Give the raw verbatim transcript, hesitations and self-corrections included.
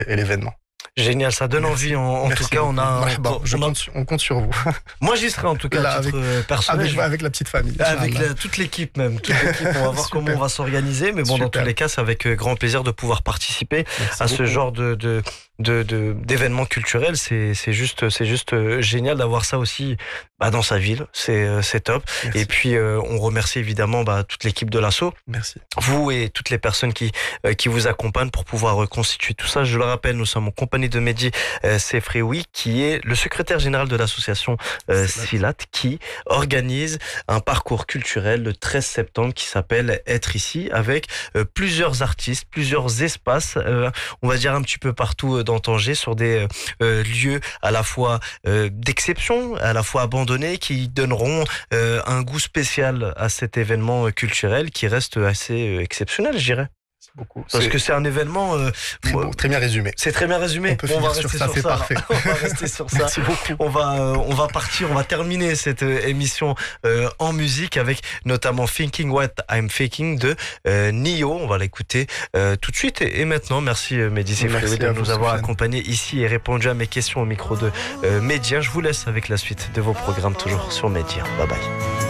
et l'événement. Génial, ça donne Merci. envie. En, en tout cas, on a. Ouais, bon, on je a- compte sur- on compte sur vous. Moi, j'y serai en tout cas Là, à titre avec- personnel. Avec, avec la petite famille. Avec Inch'Allah. la- toute l'équipe même, toute l'équipe, on va voir Super. comment on va s'organiser, mais bon, dans Super. tous les cas, c'est avec euh, grand plaisir de pouvoir participer Merci à ce beaucoup. genre de, de, de, de- d'événements culturels. C'est, c'est juste, c'est juste euh, génial d'avoir ça aussi bah, dans sa ville. C'est, euh, c'est top. Merci. Et puis, euh, on remercie évidemment bah, toute l'équipe de l'assaut, Merci. vous et toutes les personnes qui, euh, qui vous accompagnent pour pouvoir reconstituer tout ça. Je le rappelle, nous sommes en compagnie de Mehdi euh, Sefrioui, qui est le secrétaire général de l'association euh, Silat. Silat, qui organise un parcours culturel le treize septembre qui s'appelle Être ici, avec euh, plusieurs artistes, plusieurs espaces, euh, on va dire un petit peu partout euh, dans Tanger, sur des euh, lieux à la fois euh, d'exception, à la fois abandonnés, qui donneront euh, un goût spécial à cet événement euh, culturel qui reste assez euh, exceptionnel, je dirais. Merci beaucoup. Parce C'est que c'est un événement... euh, très, moi- beau, très bien résumé. c'est très bien résumé. On peut Bon, finir va sur rester ça, sur c'est ça. parfait. On va rester sur ça. Merci beaucoup. On va, euh, on va partir, on va terminer cette euh, émission euh, en musique avec notamment Thinking What I'm Faking de euh, Nio. On va l'écouter euh, tout de suite. Et, et maintenant, merci euh, Mehdi Sefrioui Merci de à nous vous, avoir Sofiane. accompagnés ici et répondu à mes questions au micro de euh, Média. Je vous laisse avec la suite de vos programmes toujours sur Média. Bye bye.